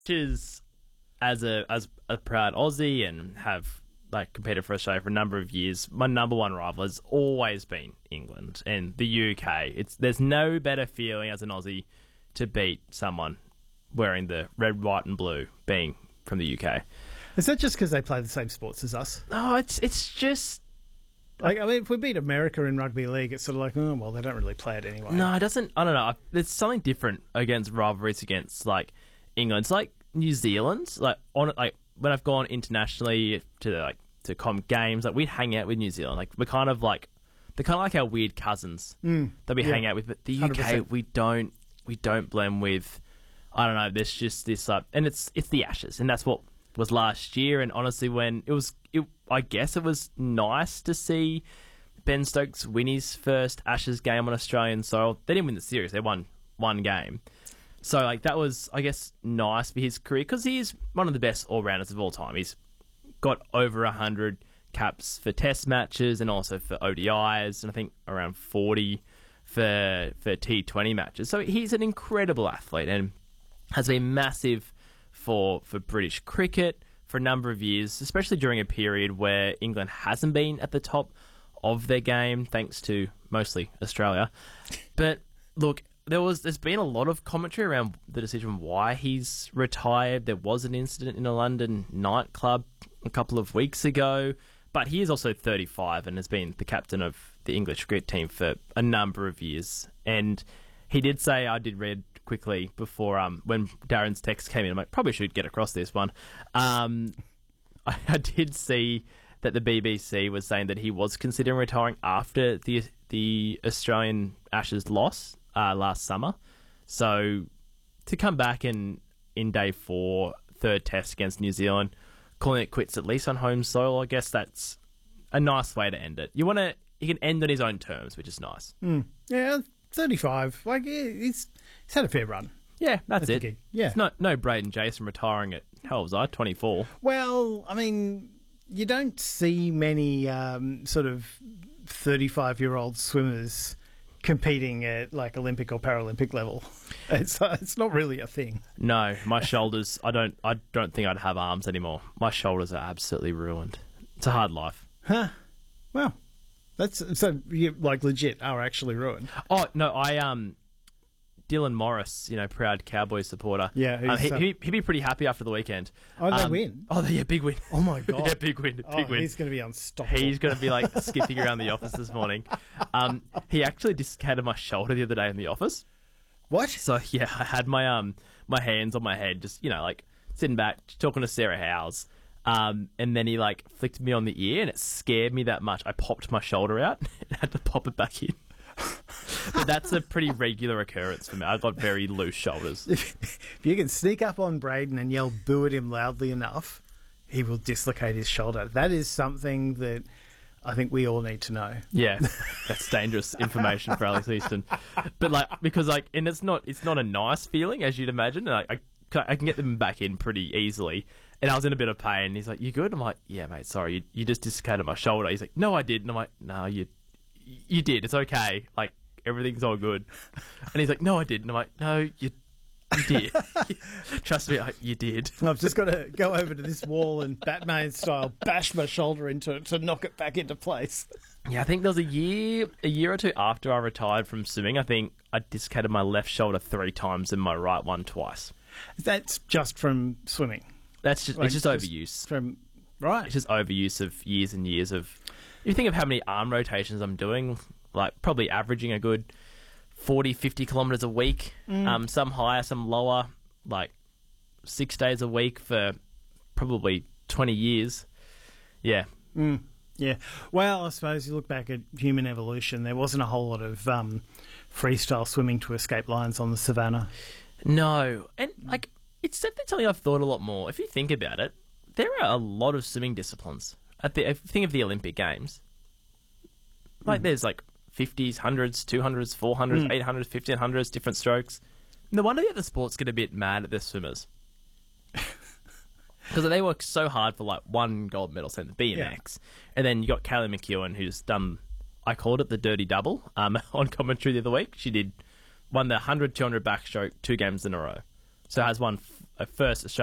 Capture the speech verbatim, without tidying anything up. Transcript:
is as a as a proud Aussie and have like competed for Australia for a number of years, my number one rival has always been England and the U K. It's there's no better feeling as an Aussie to beat someone wearing the red, white, and blue, being from the U K. Is that just because they play the same sports as us? No, it's it's just like I mean, if we beat America in rugby league, it's sort of like, oh well, they don't really play it anyway. No, it doesn't. I don't know. There's something different against rivalries against like England. It's like New Zealand. Like on like when I've gone internationally to like to com games, like we'd hang out with New Zealand. Like we're kind of like they're kind of like our weird cousins mm, that we yeah, hang out with. But the U K, one hundred percent. we don't we don't blend with. I don't know. There's just this like, and it's it's the Ashes, and that's what was last year. And honestly, when it was, it, I guess it was nice to see Ben Stokes win his first Ashes game on Australian soil. They didn't win the series; they won one game. So, like, that was, I guess, nice for his career because he is one of the best all-rounders of all time. He's got over one hundred caps for Test matches and also for O D Is, and I think around forty for for T twenty matches. So he's an incredible athlete and has been massive for for British cricket for a number of years, especially during a period where England hasn't been at the top of their game, thanks to mostly Australia. But look, there was there's been a lot of commentary around the decision why he's retired. There was an incident in a London nightclub a couple of weeks ago, but he is also thirty-five and has been the captain of the English cricket team for a number of years. And he did say, I did read quickly before um when Darren's text came in, I'm like, probably should get across this one. Um, I, I did see that the B B C was saying that he was considering retiring after the the Australian Ashes loss uh, last summer. So to come back in in day four, third test against New Zealand, calling it quits at least on home soil, I guess that's a nice way to end it. You want to, he can end on his own terms, which is nice. Mm. Yeah, thirty-five. Like, yeah, he's he's had a fair run. Yeah, that's, that's it. Yeah, it's not no Braden Jason retiring at how was I twenty-four. Well, I mean, you don't see many um, sort of thirty-five-year-old swimmers competing at like Olympic or Paralympic level. It's uh, it's not really a thing. No, my shoulders. I don't. I don't think I'd have arms anymore. My shoulders are absolutely ruined. It's a hard life. Huh. Well, that's so you like legit are actually ruined. Oh no, I um. Dylan Morris, you know, proud Cowboys supporter. Yeah, um, he, he'd, he'd be pretty happy after the weekend. Oh, they um, win? Oh, yeah, big win. Oh, my God. yeah, big win, big oh, win. He's going to be unstoppable. He's going to be, like, skipping around the office this morning. Um, he actually dislocated my shoulder the other day in the office. What? So, yeah, I had my um my hands on my head, just, you know, like, sitting back, talking to Sarah Howes. Um, and then he, like, flicked me on the ear, and it scared me that much. I popped my shoulder out and had to pop it back in. But that's a pretty regular occurrence for me. I've got very loose shoulders. If you can sneak up on Braden and yell boo at him loudly enough, he will dislocate his shoulder. That is something that I think we all need to know. Yeah, that's dangerous information for Alex Easton. But like, because like, and it's not, it's not a nice feeling as you'd imagine. And I, I, I can get them back in pretty easily. And I was in a bit of pain. He's like, "You good?" I'm like, "Yeah, mate. Sorry, you, you just dislocated my shoulder." He's like, "No, I did." And I'm like, "No, you, you did. It's okay. Like." Everything's all good. And he's like, "No, I didn't." And I'm like, "No, you, you did." Trust me, I, you did. I've just got to go over to this wall and Batman style bash my shoulder into it to knock it back into place. Yeah, I think there was a year, a year or two after I retired from swimming. I think I dislocated my left shoulder three times and my right one twice. That's just from swimming. That's just like, it's just, just overuse. From right, it's just overuse of years and years of. You think of how many arm rotations I'm doing. Like, probably averaging a good forty, fifty kilometres a week. Mm. Um, some higher, some lower. Like, six days a week for probably twenty years. Yeah. Mm. Yeah. Well, I suppose you look back at human evolution, there wasn't a whole lot of um, freestyle swimming to escape lions on the savannah. No. And, like, it's definitely something I've thought a lot more. If you think about it, there are a lot of swimming disciplines. At the, if you think of the Olympic Games, like, mm. there's, like, fifties, hundreds, two hundreds, four hundreds, mm. eight hundreds, fifteen hundreds, different strokes. No wonder the other sports get a bit mad at their swimmers. Because they work so hard for, like, one gold medal, so the B M X. Yeah. And then you got Kaylee McEwen, who's done, I called it the dirty double, um, on commentary the other week. She did, won the one hundred, two hundred backstroke two games in a row. So has won, first Australian